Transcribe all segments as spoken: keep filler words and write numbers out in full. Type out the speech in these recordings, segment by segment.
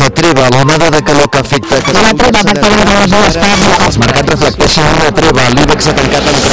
La treva, l'onada de calor que afecta la treva que afecta les dues parts. Els mercats reflecteixen una treva, l'Ibex ha tancat en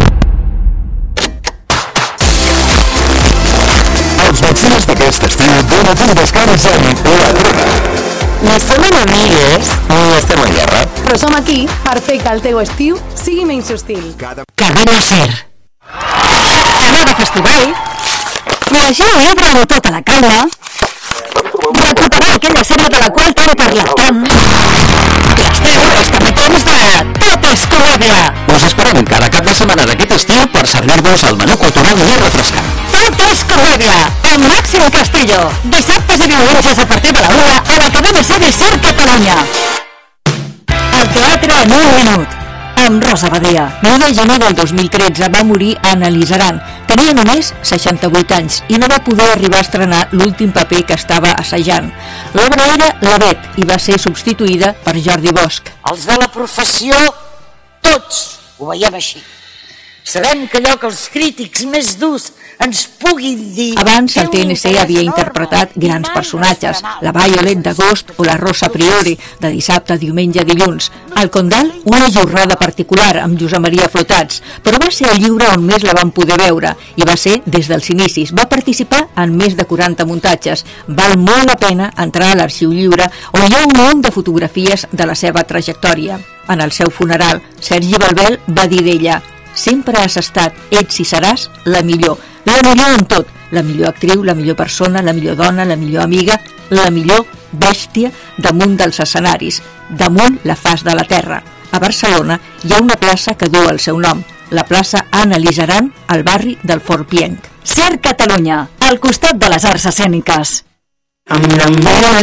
els vaccins d'aquest estiu donen un descans amb la treva. No som enemigues, ni estem en guerra, però som aquí per fer que el teu estiu sigui menys hostil. Cadena Ser. Anem a festival, llegir un llibre amb tota la calma, recuperar aquella sèrie de la qual t'he parlat tant, les teves capitans de Tot és Comèdia. us esperem cada cap de setmana d'aquest estiu per servir-vos el menú cultural més refrescant. Tot és Comèdia, amb Màxim Castillo, dissabtes i diumenges a partir de la una a la cadena Ser i Ser Catalunya. El teatre en un minut, amb Rosa Badia. l'u de gener del dos mil tretze va morir Anna Lizaran. Tenia només seixanta-vuit anys i no va poder arribar a estrenar l'últim paper que estava assajant. L'obra era La Bet i va ser substituïda per Jordi Bosch. Els de la professió, tots ho veiem així. Sabem que allò que els crítics més durs ens puguin dir... Abans el T N C havia interpretat grans personatges, la Violet d'agost o la Rosa Priori, de dissabte, diumenge, dilluns. Al Condal, una jornada particular amb Josep Maria Flotats, però va ser el lliure on més la van poder veure, i va ser des dels inicis. Va participar en més de quaranta muntatges. Val molt la pena entrar a l'Arxiu Lliure, on hi ha un munt de fotografies de la seva trajectòria. En el seu funeral, Sergi Balbel va dir d'ella: sempre has estat, ets i seràs la millor, la millor en tot, la millor actriu, la millor persona, la millor dona, la millor amiga, la millor bèstia damunt dels escenaris, damunt la faç de la terra. A Barcelona hi ha una plaça que duu el seu nom, la plaça Anna Lizaran, al barri del Fort Pienc. Ser Catalunya, al costat de les arts escèniques. Amb la meva